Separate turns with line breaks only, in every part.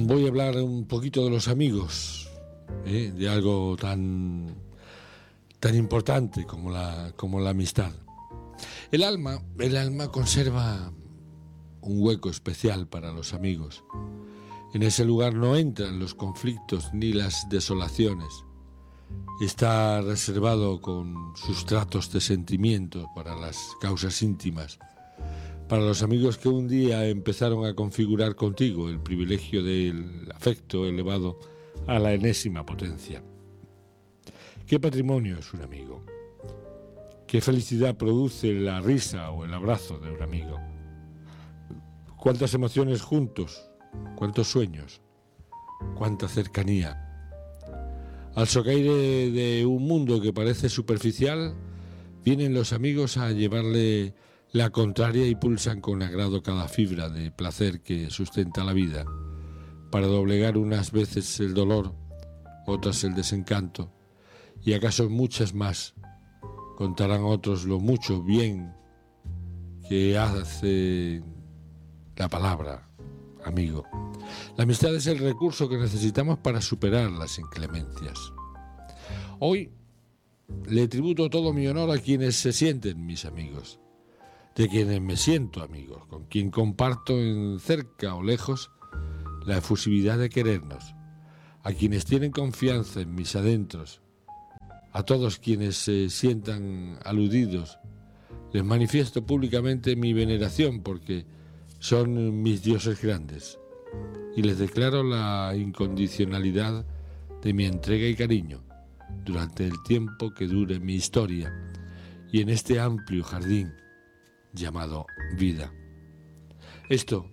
voy a hablar un poquito de los amigos, de algo tan importante como la amistad. El alma conserva un hueco especial para los amigos. En ese lugar no entran los conflictos ni las desolaciones. Está reservado con sustratos de sentimientos para las causas íntimas, para los amigos que un día empezaron a configurar contigo el privilegio del afecto elevado a la enésima potencia. ¿Qué patrimonio es un amigo? ¿Qué felicidad produce la risa o el abrazo de un amigo? ¿Cuántas emociones juntos? ¿Cuántos sueños? ¿Cuánta cercanía? Al socaire de un mundo que parece superficial, vienen los amigos a llevarle la contraria y pulsan con agrado cada fibra de placer que sustenta la vida, para doblegar unas veces el dolor, otras el desencanto, y acaso muchas más. Contarán otros lo mucho bien que hace la palabra amigo. La amistad es el recurso que necesitamos para superar las inclemencias. Hoy le tributo todo mi honor a quienes se sienten mis amigos, de quienes me siento amigos, con quien comparto en cerca o lejos la efusividad de querernos, a quienes tienen confianza en mis adentros, a todos quienes se sientan aludidos. Les manifiesto públicamente mi veneración porque son mis dioses grandes y les declaro la incondicionalidad de mi entrega y cariño durante el tiempo que dure mi historia y en este amplio jardín llamado vida. Esto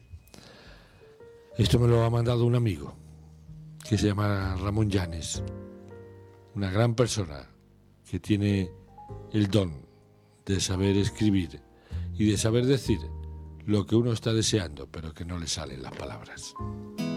me lo ha mandado un amigo que se llama Ramón Llanes, una gran persona que tiene el don de saber escribir y de saber decir lo que uno está deseando, pero que no le salen las palabras.